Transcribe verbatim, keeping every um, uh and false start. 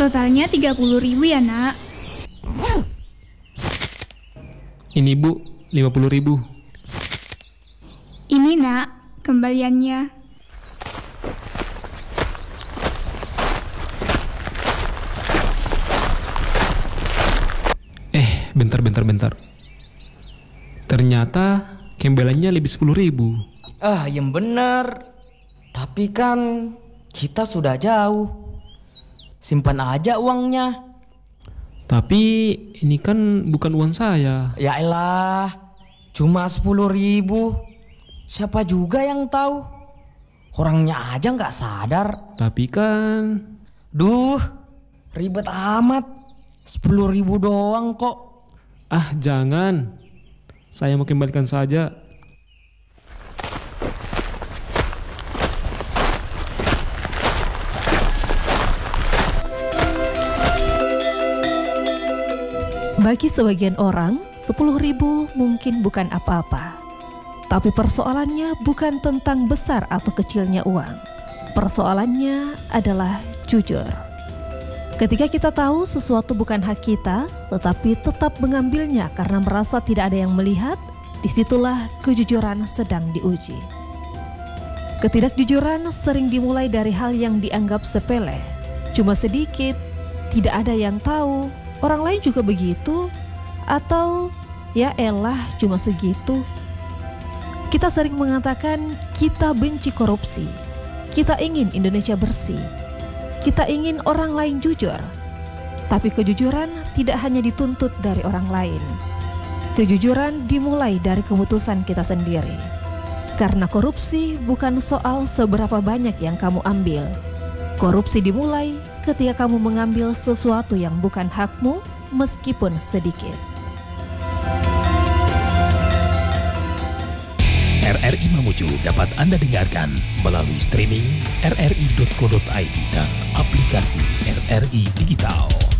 Totalnya tiga puluh ribu ya, Nak. Ini Bu, lima puluh ribu. Ini, Nak, kembaliannya. Eh, bentar, bentar, bentar. Ternyata kembaliannya lebih sepuluh ribu. Ah, yang bener. Tapi kan kita sudah jauh. Simpan aja uangnya. Tapi ini kan bukan uang saya. Ya elah, cuma sepuluh ribu. Siapa juga yang tahu? Orangnya aja nggak sadar. Tapi kan... Duh, ribet amat. Sepuluh ribu doang kok. Ah, jangan. Saya mau kembalikan saja. Bagi sebagian orang, sepuluh ribu mungkin bukan apa-apa. Tapi persoalannya bukan tentang besar atau kecilnya uang. Persoalannya adalah jujur. Ketika kita tahu sesuatu bukan hak kita, tetapi tetap mengambilnya karena merasa tidak ada yang melihat, disitulah kejujuran sedang diuji. Ketidakjujuran sering dimulai dari hal yang dianggap sepele. Cuma sedikit, tidak ada yang tahu, orang lain juga begitu, atau ya elah cuma segitu. Kita sering mengatakan kita benci korupsi, kita ingin Indonesia bersih, kita ingin orang lain jujur. Tapi kejujuran tidak hanya dituntut dari orang lain. Kejujuran dimulai dari keputusan kita sendiri. Karena korupsi bukan soal seberapa banyak yang kamu ambil. Korupsi dimulai ketika kamu mengambil sesuatu yang bukan hakmu meskipun sedikit. R R I Mamuju dapat Anda dengarkan melalui streaming r r i dot co dot i d dan aplikasi R R I Digital.